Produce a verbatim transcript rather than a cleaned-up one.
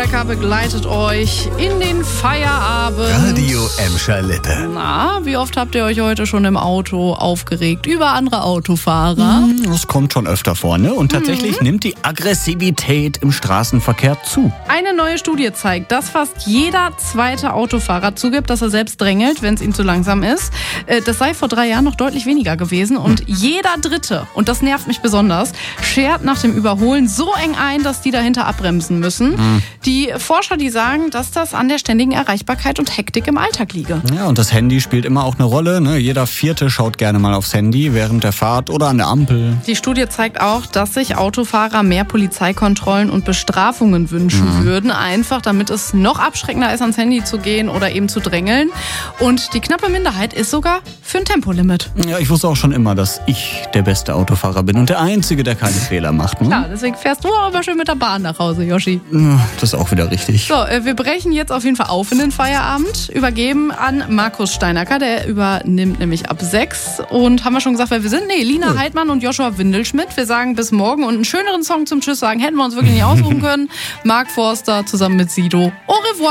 Becker begleitet euch in den Feierabend. Radio Emscher Lippe. Na, wie oft habt ihr euch heute schon im Auto aufgeregt über andere Autofahrer? Das kommt schon öfter vor, ne? Und tatsächlich mhm. nimmt die Aggressivität im Straßenverkehr zu. Eine neue Studie zeigt, dass fast jeder zweite Autofahrer zugibt, dass er selbst drängelt, wenn es ihm zu langsam ist. Das sei vor drei Jahren noch deutlich weniger gewesen. Und mhm. jeder Dritte, und das nervt mich besonders, schert nach dem Überholen so eng ein, dass die dahinter abbremsen müssen. Mhm. Die Forscher, die sagen, dass das an der ständigen Erreichbarkeit und Hektik im Alltag liege. Ja, und das Handy spielt immer auch eine Rolle, ne? Jeder Vierte schaut gerne mal aufs Handy während der Fahrt oder an der Ampel. Die Studie zeigt auch, dass sich Autofahrer mehr Polizeikontrollen und Bestrafungen wünschen mhm. würden, einfach damit es noch abschreckender ist, ans Handy zu gehen oder eben zu drängeln. Und die knappe Minderheit ist sogar für ein Tempolimit. Ja, ich wusste auch schon immer, dass ich der beste Autofahrer bin und der Einzige, der keine Fehler macht. Ne? Klar, deswegen fährst du aber schön mit der Bahn nach Hause, Yoshi. Das ist auch wieder richtig. So, wir brechen jetzt auf jeden Fall auf in den Feierabend, übergeben an Markus Steinacker, der übernimmt nämlich ab sechs. Und haben wir schon gesagt, wer wir sind? Nee, Lina ja. Heidmann und Joshua Windelschmidt. Wir sagen bis morgen und einen schöneren Song zum Tschüss sagen hätten wir uns wirklich nicht aussuchen können. Mark Forster zusammen mit Sido. Au revoir.